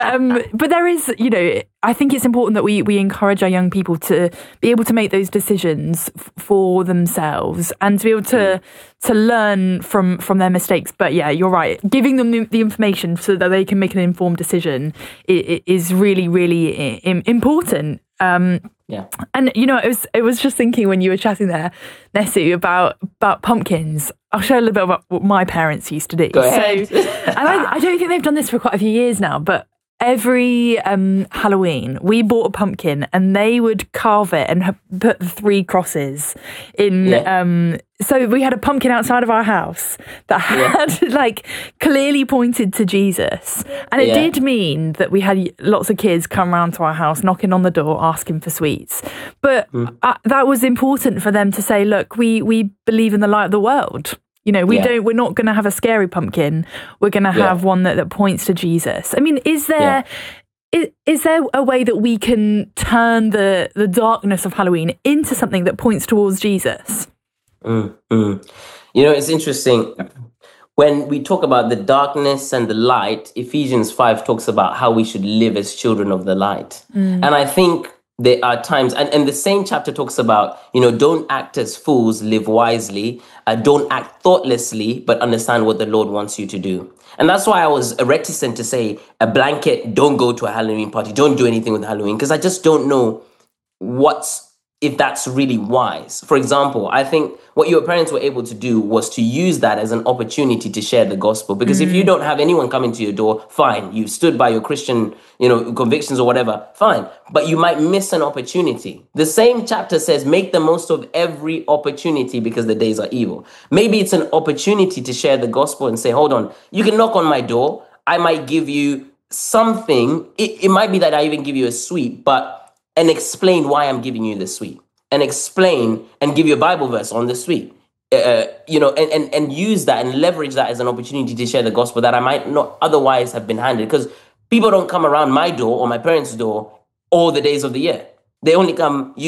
But there is, I think it's important that we encourage our young people to be able to make those decisions for themselves and to be able to learn from their mistakes. But yeah, you're right. Giving them the information so that they can make an informed decision is really, really important. Yeah. And I was just thinking when you were chatting there, Nesu, about pumpkins. I'll share a little bit about what my parents used to do. Go ahead. So, and I don't think they've done this for quite a few years now, but every Halloween we bought a pumpkin and they would carve it and put the 3 crosses in. Yeah. So we had a pumpkin outside of our house that had clearly pointed to Jesus. And it did mean that we had lots of kids come round to our house, knocking on the door, asking for sweets. But that was important for them to say, look, we believe in the light of the world. We're not going to have a scary pumpkin. We're going to have one that points to Jesus. I mean, is there a way that we can turn the darkness of Halloween into something that points towards Jesus? It's interesting. When we talk about the darkness and the light, Ephesians 5 talks about how we should live as children of the light. And I think there are times, and the same chapter talks about, don't act as fools, live wisely. Don't act thoughtlessly, but understand what the Lord wants you to do. And that's why I was reticent to say a blanket, don't go to a Halloween party, don't do anything with Halloween, because I just don't know if that's really wise. For example, I think what your parents were able to do was to use that as an opportunity to share the gospel. Because if you don't have anyone coming to your door, fine. You've stood by your Christian, convictions or whatever, fine. But you might miss an opportunity. The same chapter says, make the most of every opportunity because the days are evil. Maybe it's an opportunity to share the gospel and say, hold on, you can knock on my door. I might give you something. It might be that I even give you a sweet, and explain why I'm giving you the sweet, and explain and give you a Bible verse on the sweet, and use that and leverage that as an opportunity to share the gospel that I might not otherwise have been handed. Because people don't come around my door or my parents' door all the days of the year. They only come